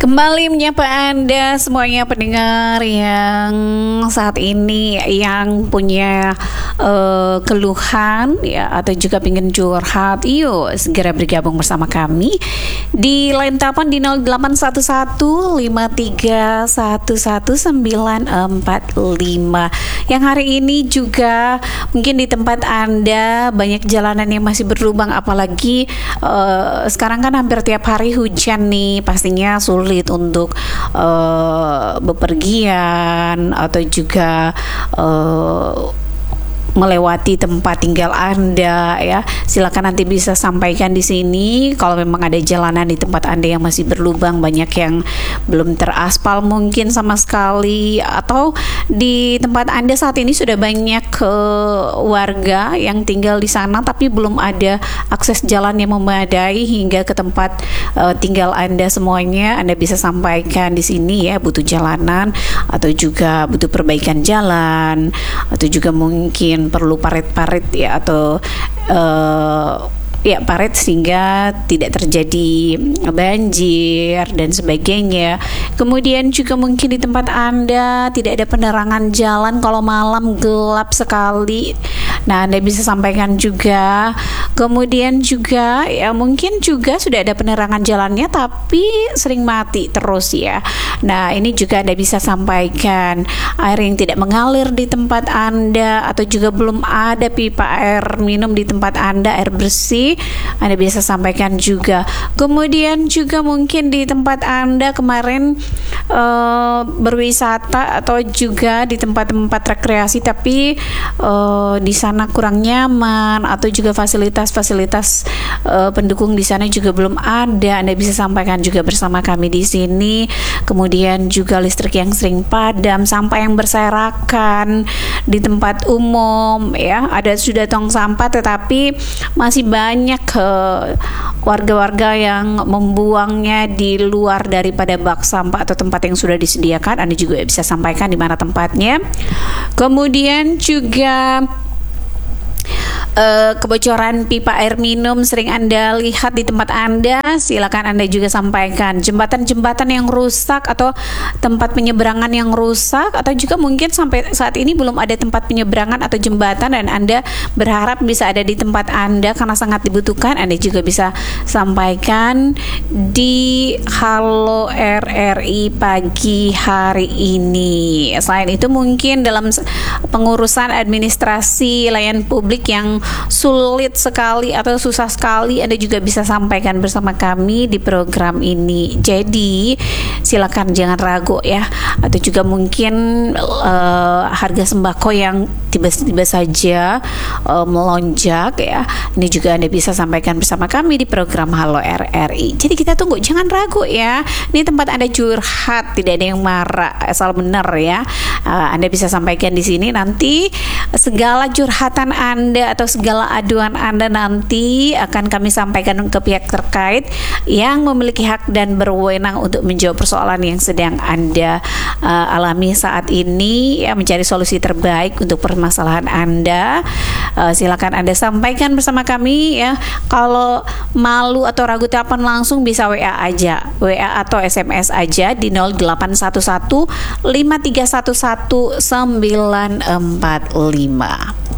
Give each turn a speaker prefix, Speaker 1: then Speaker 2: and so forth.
Speaker 1: Kembali menyapa Anda semuanya pendengar yang saat ini yang punya keluhan ya atau juga pengen curhat, yuk segera bergabung bersama kami di line telepon di 0811-5311945 yang hari ini juga mungkin di tempat Anda banyak jalanan yang masih berlubang, apalagi sekarang kan hampir tiap hari hujan nih, pastinya sulit untuk bepergian atau juga melewati tempat tinggal Anda ya. Silakan nanti bisa sampaikan di sini kalau memang ada jalanan di tempat Anda yang masih berlubang, banyak yang belum teraspal mungkin sama sekali, atau di tempat Anda saat ini sudah banyak warga yang tinggal di sana tapi belum ada akses jalan yang memadai hingga ke tempat tinggal Anda semuanya. Anda bisa sampaikan di sini ya, butuh jalanan atau juga butuh perbaikan jalan atau juga mungkin perlu parit-parit ya, atau parit sehingga tidak terjadi banjir dan sebagainya. Kemudian juga mungkin di tempat Anda tidak ada penerangan jalan, kalau malam gelap sekali. Nah, Anda bisa sampaikan juga. Kemudian juga ya mungkin juga sudah ada penerangan jalannya tapi sering mati terus ya. Nah, ini juga Anda bisa sampaikan. Air yang tidak mengalir di tempat Anda atau juga belum ada pipa air minum di tempat Anda, air bersih, Anda bisa sampaikan juga. Kemudian juga mungkin di tempat Anda kemarin berwisata atau juga di tempat-tempat rekreasi tapi di sana kurang nyaman atau juga fasilitas pendukung di sana juga belum ada. Anda bisa sampaikan juga bersama kami di sini. Kemudian juga listrik yang sering padam, sampah yang berserakan di tempat umum ya. Ada sudah tong sampah tetapi masih banyak warga-warga yang membuangnya di luar daripada bak sampah atau tempat yang sudah disediakan. Anda juga bisa sampaikan di mana tempatnya. Kemudian juga kebocoran pipa air minum sering Anda lihat di tempat Anda, silakan Anda juga sampaikan. Jembatan-jembatan yang rusak atau tempat penyeberangan yang rusak, atau juga mungkin sampai saat ini belum ada tempat penyeberangan atau jembatan dan Anda berharap bisa ada di tempat Anda karena sangat dibutuhkan, Anda juga bisa sampaikan di Halo RRI pagi hari ini. Selain itu mungkin dalam pengurusan administrasi layanan publik yang sulit sekali atau susah sekali, Anda juga bisa sampaikan bersama kami di program ini. Jadi silakan jangan ragu ya. Atau juga mungkin harga sembako yang tiba-tiba saja melonjak ya, ini juga Anda bisa sampaikan bersama kami di program Halo RRI. Jadi kita tunggu, jangan ragu ya. Ini tempat Anda curhat, tidak ada yang marah, asal benar ya. Anda bisa sampaikan di sini, nanti segala curhatan Anda atau segala aduan Anda nanti akan kami sampaikan ke pihak terkait yang memiliki hak dan berwenang untuk menjawab persoalan yang sedang Anda alami saat ini ya, mencari solusi terbaik untuk permasalahan Anda. Silakan Anda sampaikan bersama kami ya. Kalau malu atau ragu telepon langsung bisa WA aja, WA atau SMS aja di 0811 5311 945.